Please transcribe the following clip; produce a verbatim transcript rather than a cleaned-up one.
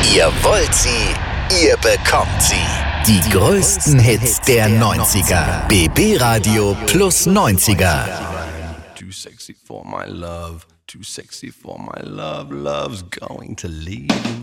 Ihr wollt sie, ihr bekommt sie. Die größten Hits der neunziger. B B Radio Plus neunziger. Too sexy for my love, too sexy for my love, love's going to leave.